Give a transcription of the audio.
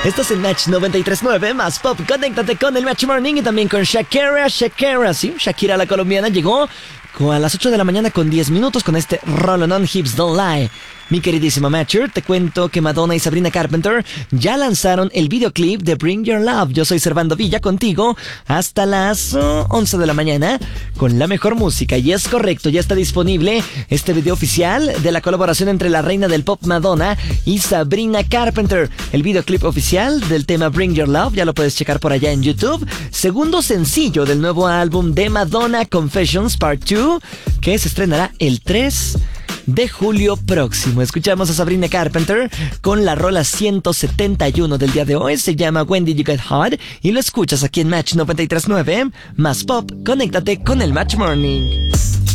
Estás en Match 93.9, más pop. Conéctate con el Match Morning y también con Shakira. Sí, Shakira la colombiana llegó a las 8 de la mañana con 10 minutos con este Roll On Hips Don't Lie. Mi queridísima Matcher, te cuento que Madonna y Sabrina Carpenter ya lanzaron el videoclip de Bring Your Love. Yo soy Servando Villa contigo hasta las 11 de la mañana con la mejor música. Y es correcto, ya está disponible este video oficial de la colaboración entre la reina del pop Madonna y Sabrina Carpenter. El videoclip oficial del tema Bring Your Love, ya lo puedes checar por allá en YouTube. Segundo sencillo del nuevo álbum de Madonna, Confessions Part 2, que se estrenará el 3 de julio próximo. Escuchamos a Sabrina Carpenter con la rola 171 del día de hoy. Se llama When Did You Get Hot y lo escuchas aquí en Match 93.9 más pop. Conéctate con el Match Morning.